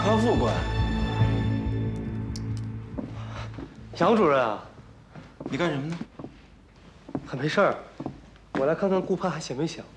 科副官，杨主任啊， 你干什么呢？ 还没事儿，我来看看顾盼还醒没醒。